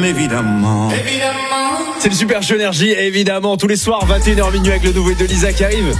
évidemment. C'est le Super Show Énergie, évidemment, tous les soirs, 21h minuit avec le nouveau de Lisa qui arrive.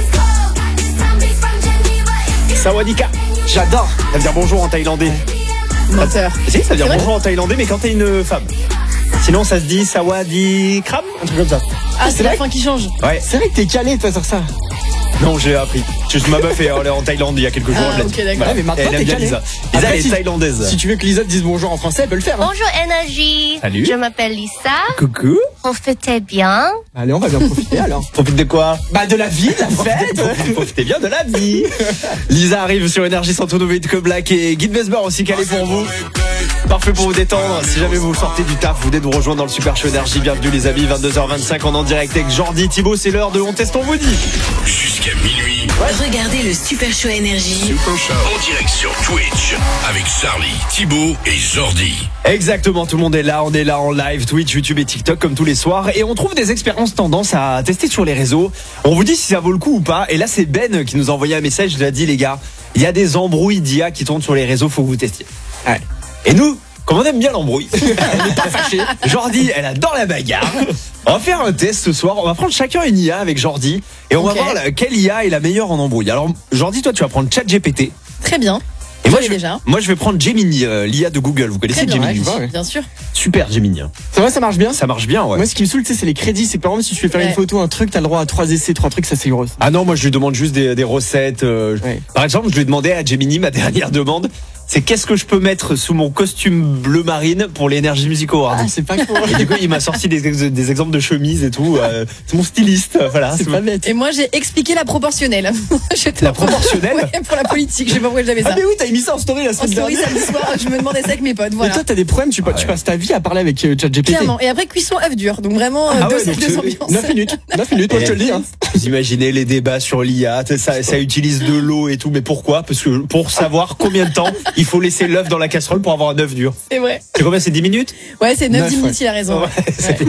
Sawadika, j'adore. Ça veut dire bonjour en thaïlandais. Menteur. Si, ça veut dire bonjour en thaïlandais, mais quand t'es une femme. Sinon, ça se dit Sawadikram, un truc comme ça. Ah, c'est la fin qui change. Ouais. C'est vrai que t'es calé, toi, sur ça. Non, j'ai appris. Juste ma meuf est en Thaïlande il y a quelques jours. Ah, ok, d'accord. Ouais, mais maintenant, elle aime t'es bien calé. Lisa. Après, Lisa, elle est thaïlandaise. Si tu veux que Lisa te dise bonjour en français, elle peut le faire. Hein. Bonjour Énergie. Salut. Je m'appelle Lisa. Coucou. Profitez bien. Allez, on va bien profiter alors. Profite de quoi? Bah, de la vie, de la fête. Profitez bien de la vie. Lisa arrive sur Énergie Santo Nové de Black et Guy Besbar aussi calé pour vous. Parfait pour vous détendre. Si jamais vous sortez du taf, vous venez de nous rejoindre dans le Super Show Énergie. Bienvenue les amis, 22h25 en direct avec Jordi, Thibaut. C'est l'heure de On Teste, on vous dit. Jusqu'à minuit. Regardez le Super Show Énergie En direct sur Twitch avec Charlie, Thibaut et Jordi. Exactement, tout le monde est là, on est là en live, Twitch, YouTube et TikTok comme tous les soirs. Et on trouve des expériences tendances à tester sur les réseaux. On vous dit si ça vaut le coup ou pas. Et là c'est Ben qui nous a envoyé un message, il a dit les gars, il y a des embrouilles d'IA qui tournent sur les réseaux, faut que vous testiez. Ouais. Et nous, comme on aime bien l'embrouille, on n'est pas fâchés. Jordi, elle adore la bagarre. On va faire un test ce soir. On va prendre chacun une IA avec Jordi et on va voir quelle IA est la meilleure en embrouille. Alors Jordi, toi tu vas prendre ChatGPT. Très bien. Et moi déjà. je vais prendre Gemini, l'IA de Google. Vous connaissez Très bien, Gemini? ouais, bien sûr. Super Gemini. C'est vrai, ça marche bien. Ça marche bien, ouais. Moi, ce qui me saoule, tu sais, c'est les crédits. C'est que par exemple, si tu fais faire une Ouais. photo, un truc, t'as le droit à 3 essais, 3 trucs, ça c'est gros. Ah non, moi je lui demande juste des recettes. Ouais. Par exemple, je lui ai demandé à Gemini, ma dernière demande, c'est qu'est-ce que je peux mettre sous mon costume bleu marine pour l'Energy Music Award. Ah, c'est pas cool. Et du coup, il m'a sorti des exemples de chemises et tout. C'est mon styliste, voilà. C'est pas bête. Et moi, j'ai expliqué la proportionnelle. La proportionnelle. Ouais, pour la politique. Je sais pas pourquoi j'avais ça. Ah, mais oui, t'as mis ça en story la En semaine story dernière. samedi soir, je me demandais ça avec mes potes. Et Voilà. toi, t'as des problèmes, tu passes ta vie à parler avec ChatGPT. Clairement. Et après, cuisson œuf dur. Donc vraiment, Ah ouais, deux donc c'est- ambiances. 9 minutes. 9 minutes, moi je te le dis. Hein. Vous imaginez les débats sur l'IA, ça utilise de l'eau et tout, mais pourquoi? Parce que pour savoir combien de temps il faut laisser l'œuf dans la casserole pour avoir un œuf dur. C'est vrai. C'est combien? C'est 10 minutes? Ouais, c'est 9-10 Neuf, minutes, il a raison. Ouais, c'est-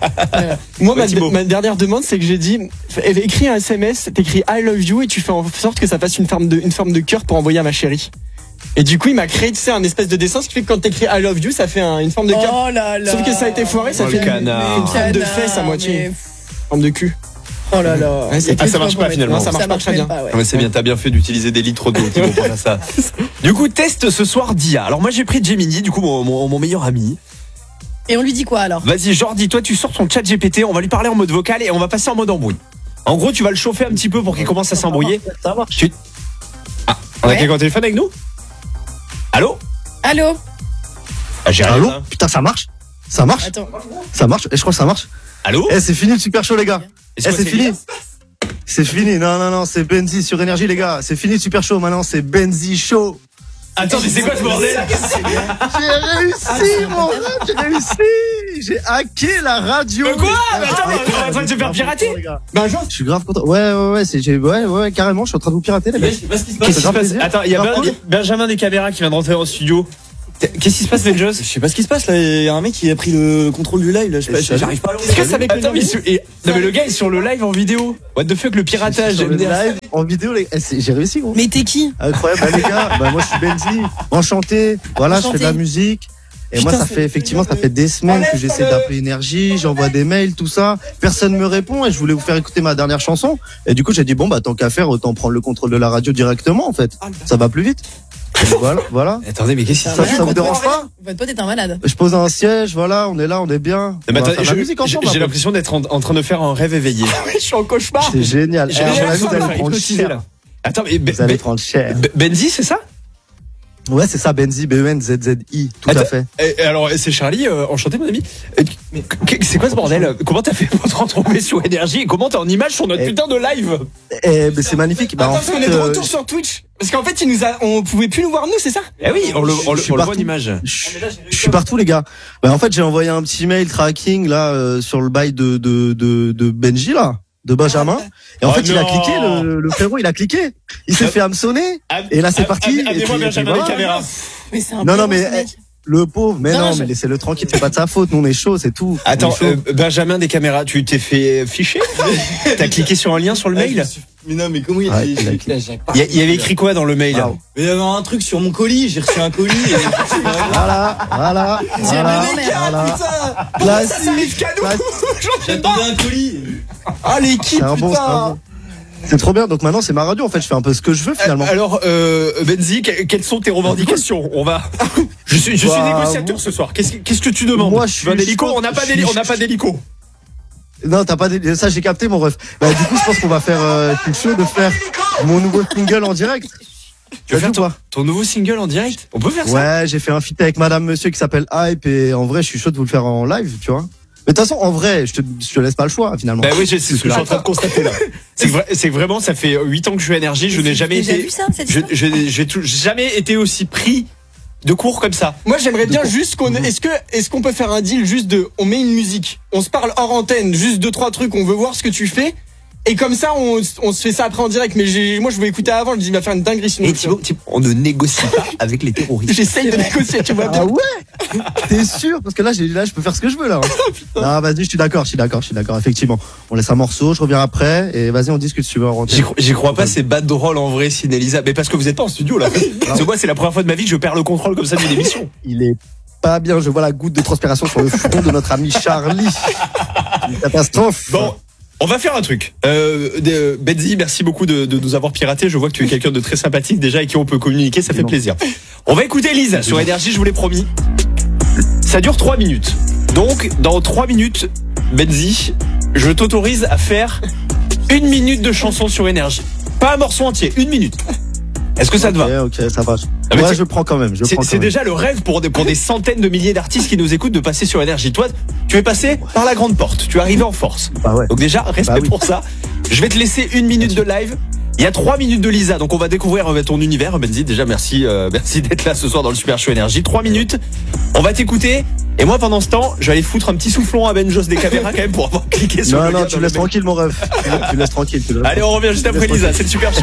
Moi, Ouais, Thibaut. ma dernière demande, c'est que j'ai dit, écris un SMS, t'écris I love you et tu fais en sorte que ça fasse une forme de cœur pour envoyer à ma chérie. Et du coup, il m'a créé, tu sais, un espèce de dessin, ce qui fait que quand t'écris I love you, ça fait une forme de cœur. Oh là là. Sauf que ça a été foiré, ça Oh, fait le canard. une forme de Canard, fesse à moitié. mais- Forme de cul. Oh là là. Ouais, c'est- Ah, ça marche pas finalement. Non, ça marche pas très même bien. pas, ouais. Ouais, c'est bien, t'as bien fait d'utiliser des litres d'eau Thibaut, pour faire ça. Du coup, test ce soir d'IA. Alors moi j'ai pris Gemini, du coup mon meilleur ami. Et on lui dit quoi alors? Vas-y Jordi, toi tu sors ton chat GPT, on va lui parler en mode vocal et on va passer en mode embrouille. En gros tu vas le chauffer un petit peu pour qu'il commence à s'embrouiller. Ça marche. Ah, on a Ouais. quelqu'un au téléphone avec nous? Allô? Allô? Ah, j'ai Allô rien. Putain, ça marche? Ça marche? Attends. Ça marche? Et je crois que ça marche. Allô? Eh, c'est fini le super show, les gars. Est-ce Eh, que c'est fini. l'IA? C'est fini. Non, c'est Benzi sur Énergie, les gars. C'est fini le super show. Maintenant, c'est Benzi Show. Attends, mais c'est quoi ce bordel? J'ai réussi, mon rêve. J'ai réussi. J'ai hacké la radio. Quoi? Mais attends, mais on est en train de se faire pirater? Ben, genre, Je suis grave content. Ouais, carrément. Je suis en train de vous pirater, les mecs. Qu'est-ce qui se passe? Attends, il y a Benjamin des caméras qui vient de rentrer en studio. Qu'est-ce qui se passe, Benjos? Je sais pas ce qui se passe là, il y a un mec qui a pris le contrôle du live là, je sais pas, j'arrive pas à le est-ce que c'est avec Attends, mais non mais le gars est sur le live en vidéo. What the fuck, le piratage. Sur le MDR. live, en vidéo, les... j'ai réussi, gros. Mais t'es qui? Incroyable, bah, les gars, bah, moi je suis Benzi, enchanté, voilà, je fais de la musique. Et moi, ça fait des semaines que j'essaie d'appeler Énergie, j'envoie des mails, tout ça. Personne me répond et je voulais vous faire écouter ma dernière chanson. Et du coup, j'ai dit, bon, bah, tant qu'à faire, autant prendre le contrôle de la radio directement, en fait. Ça va plus vite. Et voilà. Attendez, mais qu'est-ce qui se passe? Ça vous dérange pas? Votre pote est un malade. Je pose un siège, voilà, on est là, on est bien. Non, mais On va attends, faire de la musique ensemble. j'ai après. l'impression d'être en train de faire un rêve éveillé. je suis en cauchemar. C'est génial. J'ai Eh, à mon avis, l'impression vous de me allez faire prendre hypnotiser cher. là. Attends, mais Vous allez prendre cher. Benzi, c'est ça? Ouais, c'est ça, Benzi, B-E-N-Z-Z-I, tout à fait. Et alors, c'est Charlie, enchanté mon ami. C'est quoi ce bordel? Comment t'as fait pour te retrouver sur Énergie et comment t'es en image sur notre putain de live? Eh, ben, c'est magnifique. Bah, Attends, en parce qu'on fait, est de retour sur Twitch. Parce qu'en fait, on pouvait plus nous voir nous, c'est ça? Eh oui, on le suis voit en partout. image. Je suis partout, les gars. Bah, en fait, j'ai envoyé un petit mail tracking là sur le bail de Benji là, de Benjamin. Et en Oh fait, il a non. cliqué, le frérot, il a cliqué. Il s'est fait hameçonner. Et là, c'est parti. Et Amenez-moi puis Benjamin voilà. des caméras. Mais c'est un Non, blaireau, mais ce mec. le pauvre. Mais Non, non, je- mais laissez-le tranquille. C'est pas de sa faute. Nous, on est chaud, c'est tout. Attends, On est chaud. Benjamin des caméras, tu t'es fait ficher? T'as cliqué sur un lien sur le mail? Mais non, mais comment il y Ouais, a des il a trucs là, j'ai pas Il y avait écrit quoi dans le mail Ah, Mais il y avait un truc sur mon colis, j'ai reçu un colis et Voilà, voilà, J'ai voilà, le même. voilà. Ça arrive qu'à nous. j'attendais un colis. Ah, l'équipe, C'est un bon, c'est un putain. bon. C'est trop bien. Donc maintenant, c'est ma radio. En fait, je fais un peu ce que je veux finalement. Alors, Benzi, quelles sont tes revendications? On va. Je suis Bah, négociateur ce soir. Qu'est-ce que tu demandes? Moi, je Tu suis veux un hélico? chaud, On n'a pas je suis- d'hélico. Non, t'as pas ça, j'ai capté mon ref. Bah, du coup, je pense qu'on va faire, je suis chaud de faire mon nouveau single en direct. Tu veux T'as faire dit ou pas ton nouveau single en direct? On peut faire ça? Ouais, j'ai fait un feat avec Madame Monsieur qui s'appelle Hype et en vrai, je suis chaud de vous le faire en live, tu vois. Mais de toute façon, en vrai, je te laisse pas le choix finalement. Bah oui, c'est ce que je suis en train de constater là. C'est que vraiment, ça fait 8 ans que je suis à Énergie, je n'ai jamais J'ai été. vu ça, cette J'ai histoire. jamais été aussi pris de cours comme ça. Moi, j'aimerais bien juste qu'on, est-ce qu'on peut faire un deal juste de, on met une musique, on se parle hors antenne, juste 2-3 trucs, on veut voir ce que tu fais. Et comme ça, on se fait ça après en direct. Mais moi, je veux écouter avant. Je dis, il va faire une dinguerie sinon. Et Thibaut, on ne négocie pas avec les terroristes. J'essaye de négocier, tu vois. Ah ouais? T'es sûr? Parce que là, je peux faire ce que je veux là. Non, vas-y, je suis d'accord, effectivement. On laisse un morceau, je reviens après et vas-y, on discute si tu veux en rentrer. J'y crois pas, c'est bad drôle en vrai, Signe Elisa. Mais parce que vous êtes pas en studio là. Parce que moi, c'est la première fois de ma vie que je perds le contrôle comme ça d'une émission. Il est pas bien, je vois la goutte de transpiration sur le front de notre ami Charlie. Une catastrophe. Bon. On va faire un truc. Benzi, merci beaucoup de nous avoir piraté. Je vois que tu es quelqu'un de très sympathique déjà et qui on peut communiquer, ça fait plaisir. On va écouter Lisa sur Énergie, je vous l'ai promis. Ça dure 3 minutes. Donc, dans 3 minutes, Benzi, je t'autorise à faire 1 minute de chanson sur Énergie. Pas un morceau entier, 1 minute. Est-ce que ça te va? Ok, ça va. Ah, mais Ouais, c'est- je prends quand même. C'est déjà le rêve pour des centaines de milliers d'artistes qui nous écoutent de passer sur Énergie. Toi, tu es passé par la grande porte. Tu es arrivé en force. Bah ouais. Donc déjà, respect Bah oui. pour ça. Je vais te laisser 1 minute de live. Il y a 3 minutes de Lisa, donc on va découvrir ton univers. Benzi, déjà merci d'être là ce soir dans le Super Show Énergie. 3 minutes, on va t'écouter. Et moi pendant ce temps, je vais aller foutre un petit soufflon à Benjos des caméras quand même pour avoir cliqué sur le Non, lien non, dans tu le laisses mail. tranquille mon ref. Tu laisses tranquille. Allez, on revient juste après Lisa, c'est le Super Show.